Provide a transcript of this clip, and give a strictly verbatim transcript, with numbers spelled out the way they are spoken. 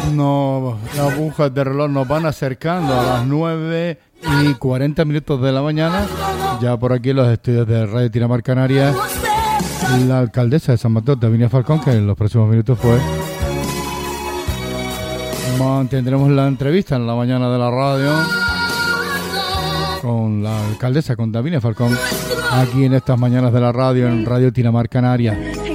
No, las agujas de reloj nos van acercando a las nueve y cuarenta minutos de la mañana. Ya por aquí en los estudios de Radio Tinamar Canarias, la alcaldesa de San Mateo, Davinia Falcón, que en los próximos minutos pues mantendremos la entrevista en la mañana de la radio con la alcaldesa, con Davinia Falcón, aquí en estas mañanas de la radio, en Radio Tinamar Canarias.